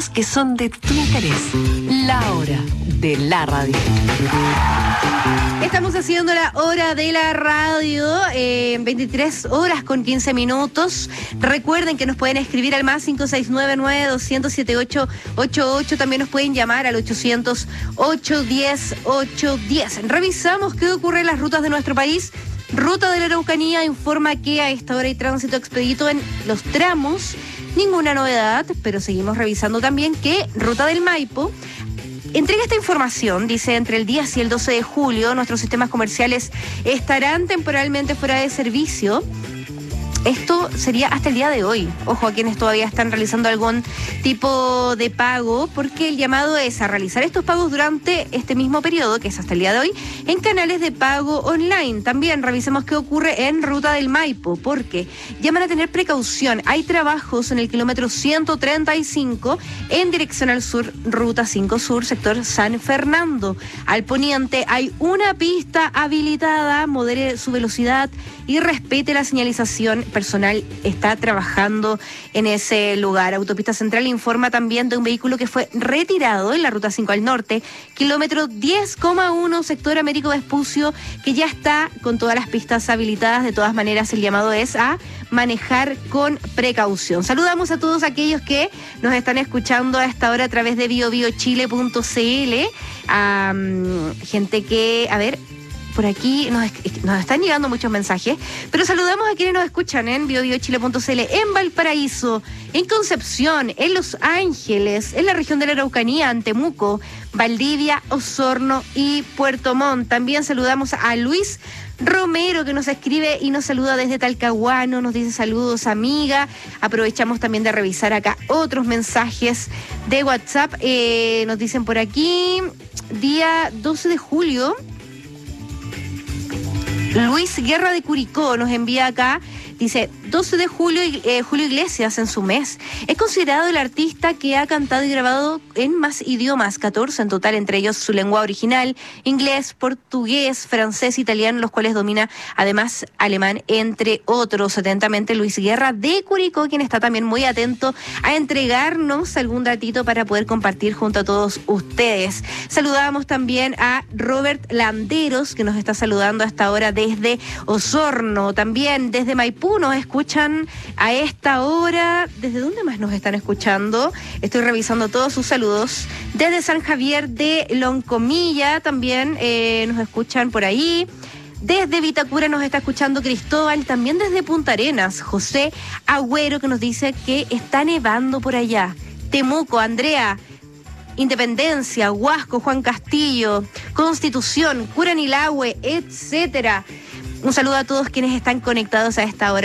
temas que son de tu interés. La hora de la radio. Estamos haciendo la hora de la radio, 23 horas con 15 minutos. Recuerden que nos pueden escribir al más 569-9200-7888. También nos pueden llamar al 800-810-810. Revisamos qué ocurre en las rutas de nuestro país. Ruta de la Araucanía informa que a esta hora hay tránsito expedito en los tramos. Ninguna novedad, pero seguimos revisando también que Ruta del Maipo entrega esta información, dice, entre el 10 y el 12 de julio, nuestros sistemas comerciales estarán temporalmente fuera de servicio. Esto sería hasta el día de hoy. Ojo a quienes todavía están realizando algún tipo de pago, porque el llamado es a realizar estos pagos durante este mismo periodo, que es hasta el día de hoy, en canales de pago online. También revisemos qué ocurre en Ruta del Maipo, porque llaman a tener precaución. Hay trabajos en el kilómetro 135 en dirección al sur, Ruta 5 Sur, sector San Fernando. Al poniente hay una pista habilitada, modere su velocidad y respete la señalización. Personal está trabajando en ese lugar. Autopista Central informa también de un vehículo que fue retirado en la Ruta 5 al norte, kilómetro 10,1, sector Américo Vespucio, que ya está con todas las pistas habilitadas. De todas maneras, el llamado es a manejar con precaución. Saludamos a todos aquellos que nos están escuchando a esta hora a través de biobiochile.cl, a gente que, a ver, por aquí nos están llegando muchos mensajes, pero saludamos a quienes nos escuchan en biobiochile.cl, en Valparaíso, en Concepción, en Los Ángeles, en la región de la Araucanía, en Temuco, Valdivia, Osorno y Puerto Montt. También saludamos a Luis Romero, que nos escribe y nos saluda desde Talcahuano, nos dice saludos, amiga. Aprovechamos también de revisar acá otros mensajes de WhatsApp. Nos dicen por aquí, día 12 de julio, Luis Guerra de Curicó nos envía acá, dice, 12 de julio, Julio Iglesias en su mes. Es considerado el artista que ha cantado y grabado en más idiomas, 14 en total, entre ellos su lengua original, inglés, portugués, francés, italiano, los cuales domina además alemán, entre otros. Atentamente, Luis Guerra de Curicó, quien está también muy atento a entregarnos algún datito para poder compartir junto a todos ustedes. Saludamos también a Robert Landeros, que nos está saludando hasta ahora desde Osorno, también desde Maipú nos escuchan a esta hora. ¿Desde dónde más nos están escuchando? Estoy revisando todos sus saludos. Desde San Javier de Loncomilla también nos escuchan por ahí. Desde Vitacura nos está escuchando Cristóbal, también desde Punta Arenas, José Agüero, que nos dice que está nevando por allá. Temuco, Andrea, Independencia, Huasco, Juan Castillo, Constitución, Curanilahue, etcétera. Un saludo a todos quienes están conectados a esta hora.